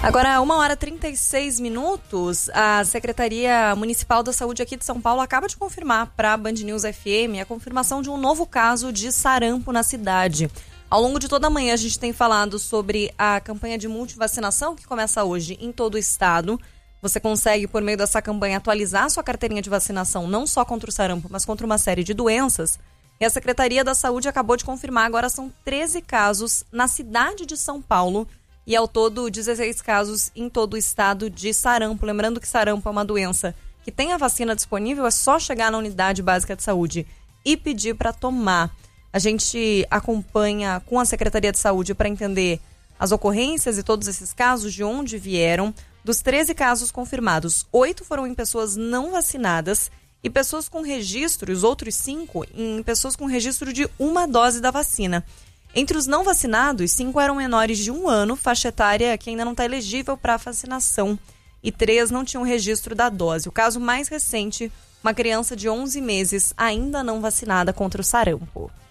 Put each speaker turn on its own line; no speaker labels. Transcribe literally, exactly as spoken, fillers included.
Agora, uma hora e trinta e seis minutos, a Secretaria Municipal da Saúde aqui de São Paulo acaba de confirmar para a Band News F M a confirmação de um novo caso de sarampo na cidade. Ao longo de toda a manhã, a gente tem falado sobre a campanha de multivacinação que começa hoje em todo o estado. Você consegue, por meio dessa campanha, atualizar sua carteirinha de vacinação, não só contra o sarampo, mas contra uma série de doenças. E a Secretaria da Saúde acabou de confirmar, agora são treze casos na cidade de São Paulo, e ao todo dezesseis casos em todo o estado de sarampo. Lembrando que sarampo é uma doença que tem a vacina disponível, é só chegar na unidade básica de saúde e pedir para tomar. A gente acompanha com a Secretaria de Saúde para entender as ocorrências e todos esses casos, de onde vieram. Dos treze casos confirmados, oito foram em pessoas não vacinadas e pessoas com registro, e os outros cinco em pessoas com registro de uma dose da vacina. Entre os não vacinados, cinco eram menores de um ano, faixa etária que ainda não está elegível para vacinação, e três não tinham registro da dose. O caso mais recente, uma criança de onze meses ainda não vacinada contra o sarampo.